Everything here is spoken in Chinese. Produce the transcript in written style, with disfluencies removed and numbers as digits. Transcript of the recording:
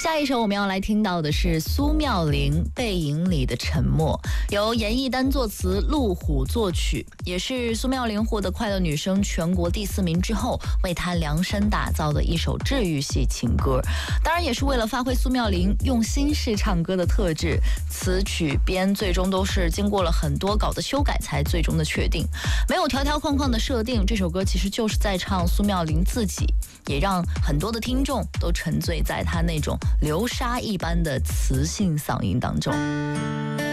下一首我们要来听到的是苏妙玲《背影里的沉默》，由严艺丹作词，陆虎作曲，也是苏妙玲获得快乐女声全国第4名之后为她量身打造的一首治愈系情歌。当然也是为了发挥苏妙玲用心式唱歌的特质，词曲编最终都是经过了很多稿的修改才最终的确定。没有条条框框的设定，这首歌其实就是在唱苏妙玲自己，也让很多的听众都沉醉在她那种流沙一般的磁性嗓音当中。